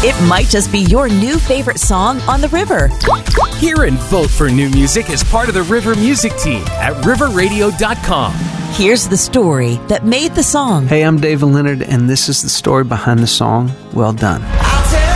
It might just be your new favorite song on the river. Hear and vote for new music as part of the River Music Team at riverradio.com. Here's the story that made the song. Hey, I'm David Leonard, and this is the story behind the song, Well Done. I'll